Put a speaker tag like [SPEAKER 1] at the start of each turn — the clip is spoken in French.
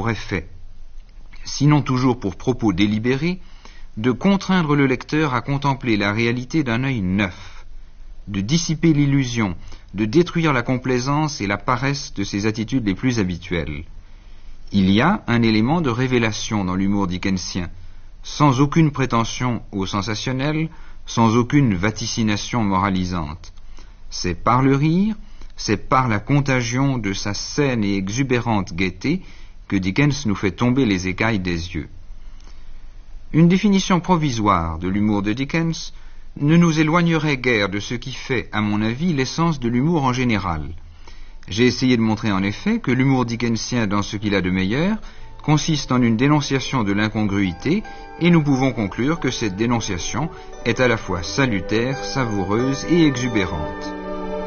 [SPEAKER 1] pour effet, sinon toujours pour propos délibérés, de contraindre le lecteur à contempler la réalité d'un œil neuf, de dissiper l'illusion, de détruire la complaisance et la paresse de ses attitudes les plus habituelles. Il y a un élément de révélation dans l'humour dickensien, sans aucune prétention au sensationnel, sans aucune vaticination moralisante. C'est par le rire, c'est par la contagion de sa saine et exubérante gaieté que Dickens nous fait tomber les écailles des yeux. Une définition provisoire de l'humour de Dickens ne nous éloignerait guère de ce qui fait, à mon avis, l'essence de l'humour en général. J'ai essayé de montrer en effet que l'humour dickensien, dans ce qu'il a de meilleur, consiste en une dénonciation de l'incongruité, et nous pouvons conclure que cette dénonciation est à la fois salutaire, savoureuse et exubérante.